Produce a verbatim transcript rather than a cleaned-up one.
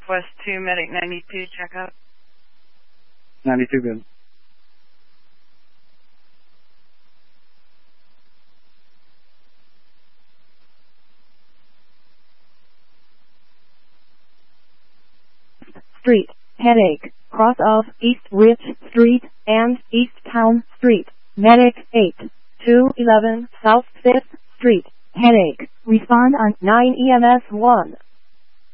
Southwest two, Medic ninety-two, check out. ninety-two, good. Street, headache, cross of East Rich Street and East Town Street, Medic eight, two eleven South fifth Street, headache, respond on nine E M S one.